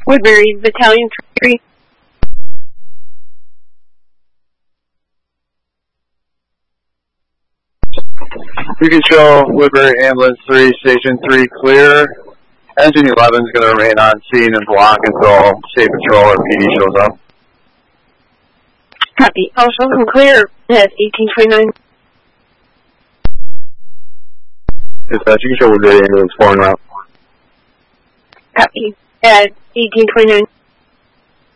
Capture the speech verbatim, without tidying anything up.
Woodbury Battalion three. You can show Woodbury Ambulance three, Station three clear. Engine eleven is going to remain on scene and block until State Patrol or P D shows up. Copy. Also clear at eighteen twenty-nine. Dispatch, you can show Woodbury Ambulance four en route. Copy. At eighteen twenty-nine.